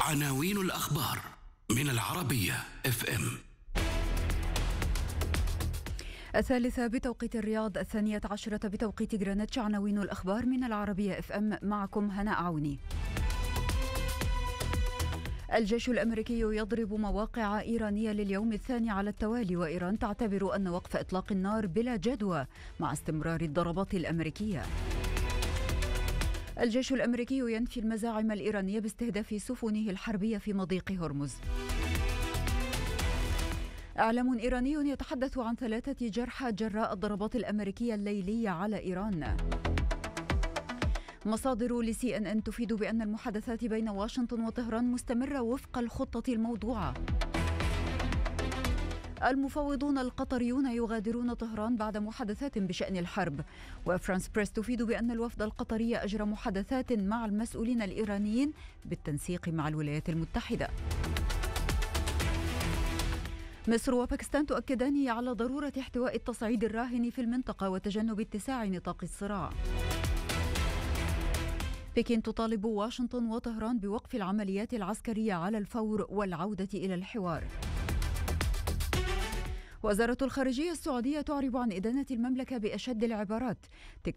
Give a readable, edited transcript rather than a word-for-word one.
عناوين الأخبار من العربية FM. 3 بتوقيت الرياض، 12 بتوقيت جرينتش. عناوين الأخبار من العربية FM، معكم هناء عوني. الجيش الأمريكي يضرب مواقع إيرانية لليوم الثاني على التوالي، وإيران تعتبر أن وقف إطلاق النار بلا جدوى مع استمرار الضربات الأمريكية. الجيش الأمريكي ينفي المزاعم الإيرانية باستهداف سفنه الحربية في مضيق هرمز. إعلام إيراني يتحدث عن 3 جرحى جراء الضربات الأمريكية الليلية على إيران. مصادر لCNN تفيد بأن المحادثات بين واشنطن وطهران مستمرة وفق الخطة الموضوعة. المفاوضون القطريون يغادرون طهران بعد محادثات بشأن الحرب. وفرانس بريس تفيد بأن الوفد القطري أجرى محادثات مع المسؤولين الإيرانيين بالتنسيق مع الولايات المتحدة. مصر وباكستان تؤكدان على ضرورة احتواء التصعيد الراهن في المنطقة وتجنب اتساع نطاق الصراع. بكين تطالب واشنطن وطهران بوقف العمليات العسكرية على الفور والعودة إلى الحوار. وزارة الخارجية السعودية تعرب عن إدانة المملكة بأشد العبارات.